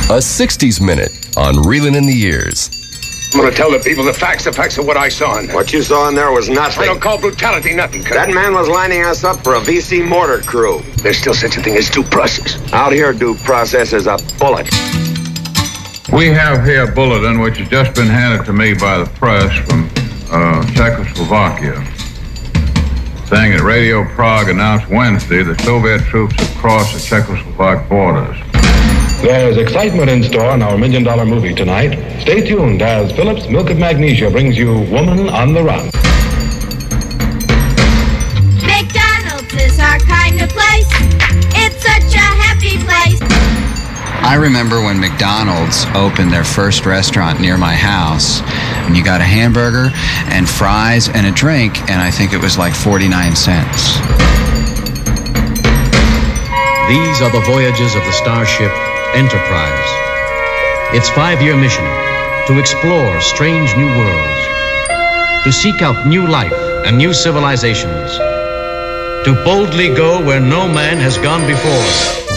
A 60s Minute on Reelin' in the Years. I'm going to tell the people the facts of what I saw in there. What you saw in there was nothing. I don't call brutality nothing, Colonel. That man was lining us up for a VC mortar crew. There's still such a thing as due process. Out here, due process is a bullet. We have here a bulletin which has just been handed to me by the press from Czechoslovakia, saying that Radio Prague announced Wednesday that Soviet troops have crossed the Czechoslovak borders. There's excitement in store on our $1 million movie tonight. Stay tuned as Phillips Milk of Magnesia brings you Woman on the Run. McDonald's is our kind of place. It's such a happy place. I remember when McDonald's opened their first restaurant near my house, and you got a hamburger and fries and a drink, and I think it was like 49 cents. These are the voyages of the starship Enterprise. Its 5-year mission: to explore strange new worlds, to seek out new life and new civilizations, to boldly go where no man has gone before.